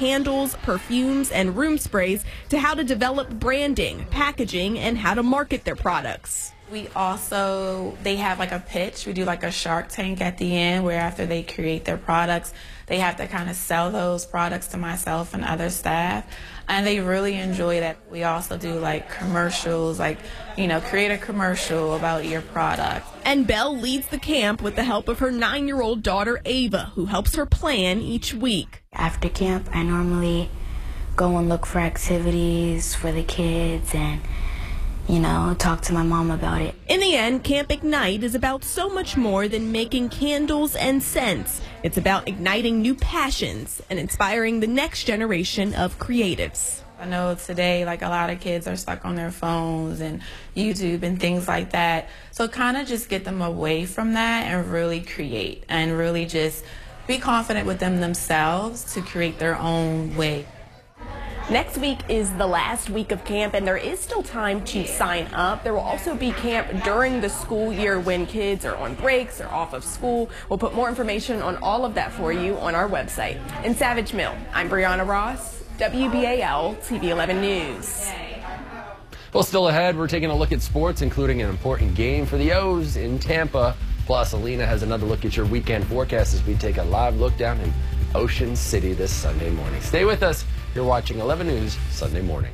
candles, perfumes, and room sprays to how to develop branding, packaging, and how to market their products. They have like a pitch. We do like a Shark Tank at the end where after they create their products, they have to kind of sell those products to myself and other staff. And they really enjoy that. We also do like commercials, create a commercial about your product. And Belle leads the camp with the help of her 9-year-old daughter, Ava, who helps her plan each week. After camp, I normally go and look for activities for the kids and talk to my mom about it. In the end, Camp Ignite is about so much more than making candles and scents. It's about igniting new passions and inspiring the next generation of creatives. I know today, a lot of kids are stuck on their phones and YouTube and things like that. So kind of just get them away from that and really create and really just be confident with themselves to create their own way. Next week is the last week of camp, and there is still time to sign up. There will also be camp during the school year when kids are on breaks or off of school. We'll put more information on all of that for you on our website. In Savage Mill, I'm Brianna Ross, WBAL TV 11 News. Well, still ahead, we're taking a look at sports, including an important game for the O's in Tampa. Plus, Alina has another look at your weekend forecast as we take a live look down in Ocean City this Sunday morning. Stay with us. You're watching 11 News Sunday morning.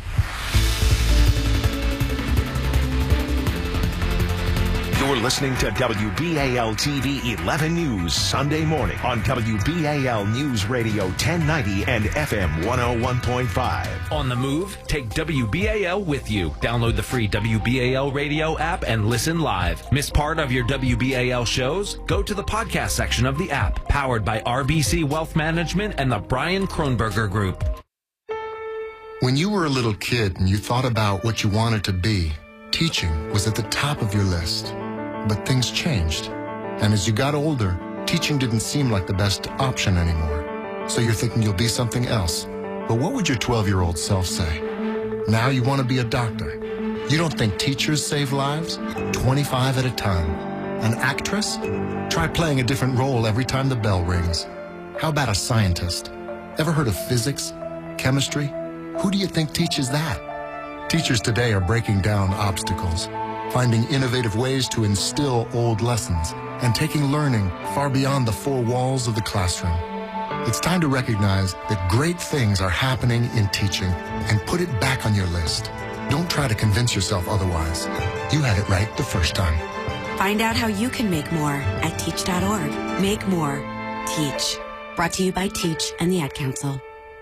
You're listening to WBAL TV 11 News Sunday morning on WBAL News Radio 1090 and FM 101.5. On the move, take WBAL with you. Download the free WBAL radio app and listen live. Miss part of your WBAL shows? Go to the podcast section of the app, powered by RBC Wealth Management and the Brian Kronberger Group. When you were a little kid and you thought about what you wanted to be, teaching was at the top of your list. But things changed. And as you got older, teaching didn't seem like the best option anymore. So you're thinking you'll be something else. But what would your 12-year-old self say? Now you want to be a doctor. You don't think teachers save lives? 25 at a time. An actress? Try playing a different role every time the bell rings. How about a scientist? Ever heard of physics? Chemistry? Who do you think teaches that? Teachers today are breaking down obstacles, finding innovative ways to instill old lessons, and taking learning far beyond the four walls of the classroom. It's time to recognize that great things are happening in teaching and put it back on your list. Don't try to convince yourself otherwise. You had it right the first time. Find out how you can make more at teach.org. Make more. Teach. Brought to you by Teach and the Ad Council.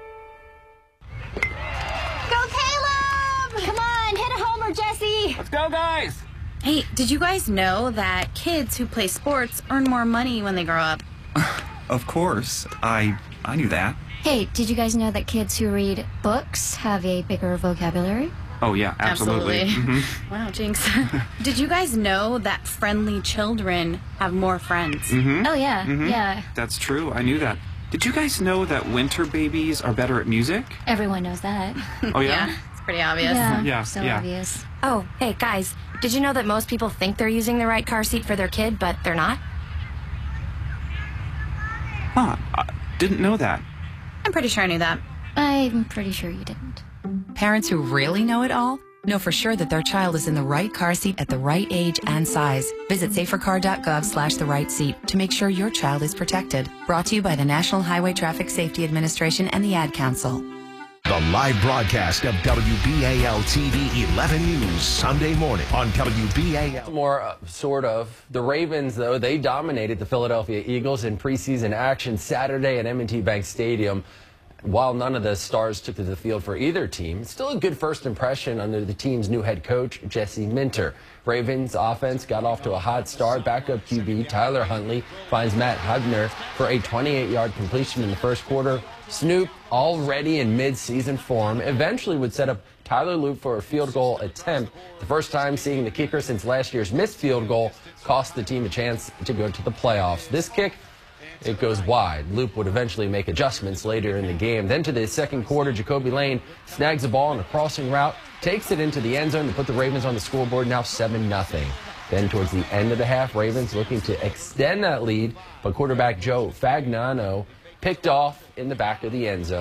Let's go, guys! Hey, did you guys know that kids who play sports earn more money when they grow up? Of course. I knew that. Hey, did you guys know that kids who read books have a bigger vocabulary? Oh, yeah, absolutely. Mm-hmm. Wow, Jinx. Did you guys know that friendly children have more friends? Mm-hmm. Oh, yeah, mm-hmm. yeah. That's true. I knew that. Did you guys know that winter babies are better at music? Everyone knows that. Oh, yeah? Yeah, it's pretty obvious. Yeah, so yeah. obvious. Oh, hey, guys, did you know that most people think they're using the right car seat for their kid, but they're not? Huh, I didn't know that. I'm pretty sure I knew that. I'm pretty sure you didn't. Parents who really know it all know for sure that their child is in the right car seat at the right age and size. Visit safercar.gov/the right seat to make sure your child is protected. Brought to you by the National Highway Traffic Safety Administration and the Ad Council. The live broadcast of WBAL TV 11 News Sunday morning on WBAL. More sort of. The Ravens, though, they dominated the Philadelphia Eagles in preseason action Saturday at M&T Bank Stadium. While none of the stars took to the field for either team, it's still a good first impression under the team's new head coach, Jesse Minter. Ravens offense got off to a hot start. Backup QB Tyler Huntley finds Matt Hubner for a 28-yard completion in the first quarter. Snoop, already in mid-season form, eventually would set up Tyler Loop for a field goal attempt. The first time seeing the kicker since last year's missed field goal cost the team a chance to go to the playoffs. This kick, it goes wide. Loop would eventually make adjustments later in the game. Then to the second quarter, Jacoby Lane snags the ball on a crossing route, takes it into the end zone to put the Ravens on the scoreboard, now 7-0. Then towards the end of the half, Ravens looking to extend that lead, but quarterback Joe Fagnano picked off in the back of the end zone.